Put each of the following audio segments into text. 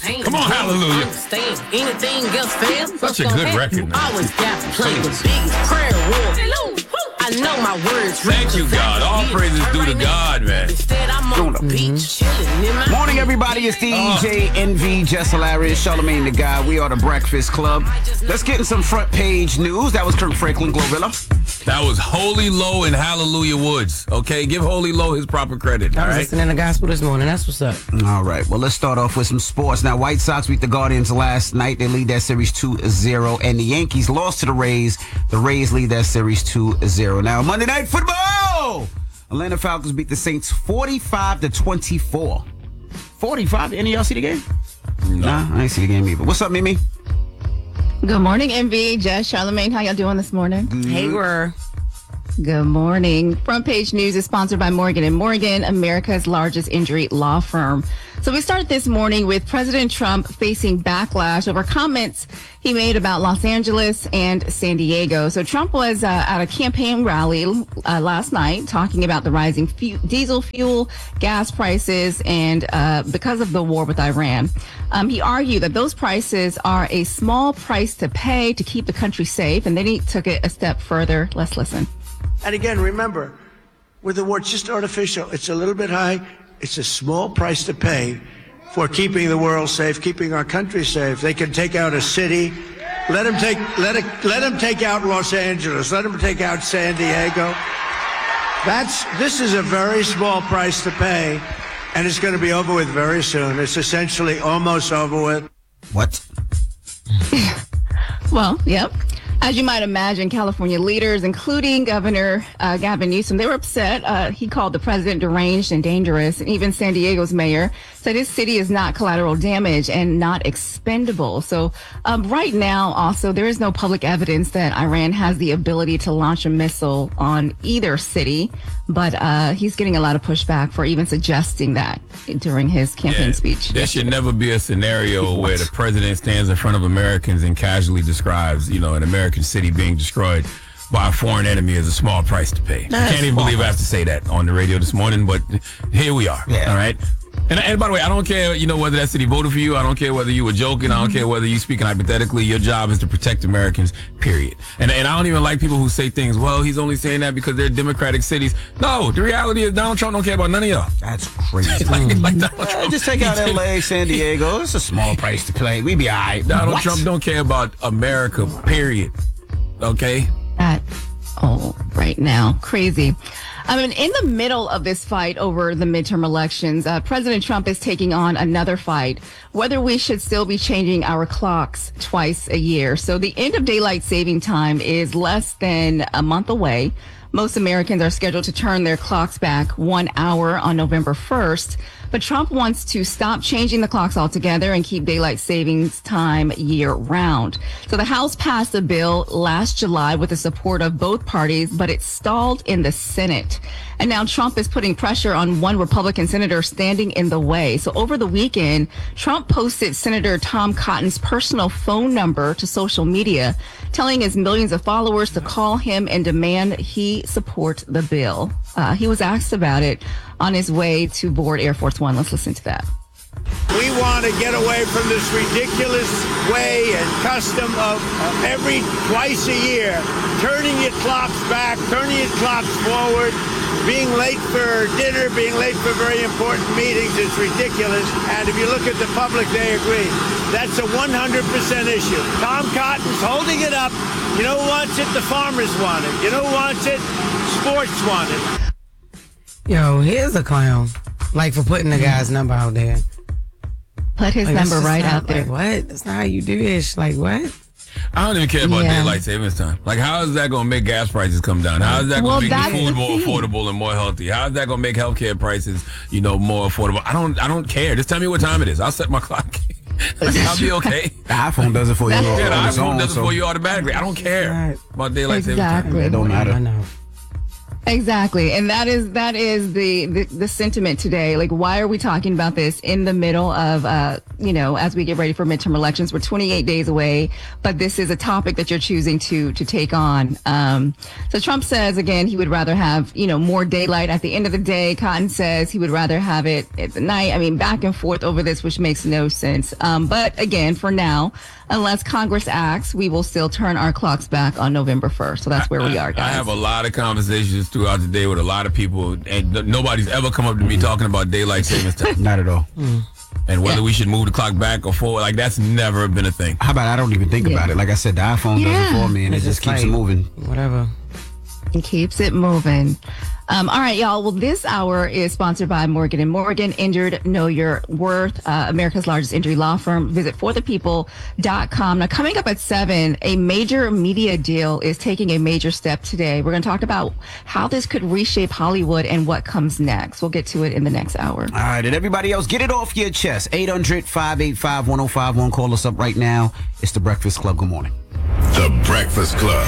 Come on, hallelujah. Understand anything else fails. Such a good record, man. Always got to play the biggest prayer war. I know my words. Thank you, God. All praises due to God, man. Instead, I'm on the beach chilling in my Morning, everybody. It's DJ NV, Jess Hilarious, Charlamagne the Guy. We are the Breakfast Club. Let's get in some front page news. That was Kirk Franklin, Glorilla. That was Holy Low and Hallelujah Woods. Okay, give Holy Low his proper credit. I All was right. listening to gospel this morning. That's what's up. All right. Well, let's start off with some sports. Now, White Sox beat the Guardians last night. They lead that series 2-0. And the Yankees lost to the Rays. The Rays lead that series 2-0. Now, Monday Night Football! Atlanta Falcons beat the Saints 45-24. 45? Any of y'all see the game? No. Nah, I ain't see the game either. What's up, Mimi? Good morning, MV, Jess, Charlamagne. How y'all doing this morning? Hey, we're Good morning. Front Page News is sponsored by Morgan & Morgan, America's largest injury law firm. So we start this morning with President Trump facing backlash over comments he made about Los Angeles and San Diego. So Trump was at a campaign rally last night talking about the rising diesel fuel, gas prices, and because of the war with Iran. He argued that those prices are a small price to pay to keep the country safe, and then he took it a step further. Let's listen. And again, remember, with the war, it's just artificial. It's a little bit high. It's a small price to pay for keeping the world safe, keeping our country safe. They can take out a city. Let them take out Los Angeles. Let them take out San Diego. This is a very small price to pay, and it's going to be over with very soon. It's essentially almost over with. What? Well, yep. As you might imagine, California leaders, including Governor Gavin Newsom, they were upset. He called the president deranged and dangerous. And even San Diego's mayor said his city is not collateral damage and not expendable. So right now, also, there is no public evidence that Iran has the ability to launch a missile on either city. But he's getting a lot of pushback for even suggesting that during his campaign speech. There should never be a scenario where the president stands in front of Americans and casually describes, an American city being destroyed by a foreign enemy as a small price to pay. I can't even believe I have to say that on the radio this morning, but here we are. Yeah. All right. And by the way, I don't care, whether that city voted for you. I don't care whether you were joking. I don't care whether you speaking hypothetically. Your job is to protect Americans, period. And I don't even like people who say things, well, he's only saying that because they're democratic cities. No, the reality is Donald Trump don't care about none of y'all. That's crazy. like Donald Trump. Just take out L.A., San Diego. It's a small price to play. We be all right. Donald Trump don't care about America, period. Okay? Right now. Crazy. I mean, in the middle of this fight over the midterm elections, President Trump is taking on another fight, whether we should still be changing our clocks twice a year. So the end of daylight saving time is less than a month away. Most Americans are scheduled to turn their clocks back 1 hour on November 1st. But Trump wants to stop changing the clocks altogether and keep daylight savings time year round. So the House passed a bill last July with the support of both parties, but it stalled in the Senate. And now Trump is putting pressure on one Republican senator standing in the way. So over the weekend, Trump posted Senator Tom Cotton's personal phone number to social media, telling his millions of followers to call him and demand he support the bill. He was asked about it on his way to board Air Force One. Let's listen to that. We want to get away from this ridiculous way and custom of twice a year, turning your clocks back, turning your clocks forward, being late for dinner, being late for very important meetings. It's ridiculous. And if you look at the public, they agree. That's a 100% issue. Tom Cotton's holding it up. You know who wants it? The farmers want it. You know who wants it? Sports want it. Yo, here's a clown. Like for putting the guy's number out there. Put his number right out there. What? That's not how you do this. Like what? I don't even care about daylight savings time. Like, how is that going to make gas prices come down? How is that going to make food more affordable and more healthy? How is that going to make healthcare prices, more affordable? I don't care. Just tell me what time it is. I'll set my clock. I'll be okay. The iPhone does it for you. Yeah, the iPhone does it for you automatically. I don't care about daylight savings time. Exactly. It don't matter. I know. Exactly. And that is the sentiment today. Like, why are we talking about this in the middle of, as we get ready for midterm elections? We're 28 days away, but this is a topic that you're choosing to take on. So Trump says, again, he would rather have, more daylight at the end of the day. Cotton says he would rather have it at the night. I mean, back and forth over this, which makes no sense. But again, for now, unless Congress acts, we will still turn our clocks back on November 1st. So that's where we are, guys. I have a lot of conversations throughout the day with a lot of people, and nobody's ever come up to me talking about daylight savings time. Not at all. And whether we should move the clock back or forward, like, that's never been a thing. How about I don't even think about it? Like I said, the iPhone does it for me, and it just keeps it moving. Whatever. It keeps it moving. All right, y'all. Well, this hour is sponsored by Morgan & Morgan. Injured, Know Your Worth, America's largest injury law firm. Visit forthepeople.com. Now, coming up at 7, a major media deal is taking a major step today. We're going to talk about how this could reshape Hollywood and what comes next. We'll get to it in the next hour. All right, and everybody else, get it off your chest. 800-585-1051. Call us up right now. It's The Breakfast Club. Good morning. The Breakfast Club.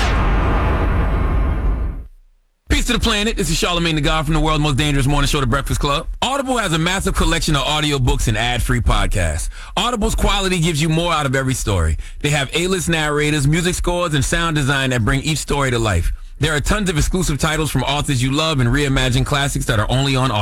Peace to the planet. This is Charlamagne the God from the world's most dangerous morning show, The Breakfast Club. Audible has a massive collection of audiobooks and ad-free podcasts. Audible's quality gives you more out of every story. They have A-list narrators, music scores, and sound design that bring each story to life. There are tons of exclusive titles from authors you love and reimagined classics that are only on Audible.